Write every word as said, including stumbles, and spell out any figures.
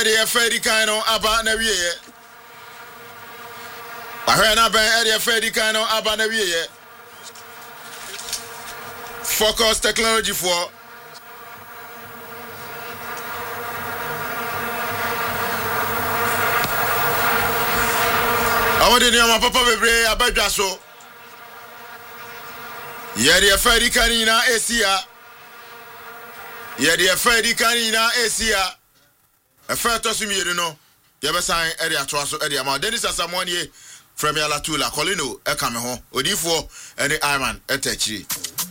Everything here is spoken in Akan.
area Freddy Kano aba na wiye. Ahwe na ben area Freddy Kano aba na wiye. Focus technology for Awade ni ama papa bebre abadwa so. Area Freddy Kano Asia. Area Freddy Kano Asia. A fair toss me, you know. Yabasan area traso area. Ma Dennis Asamoah from Yalatula, Colino, Ekameho, Odifo, and the Iron Etechi.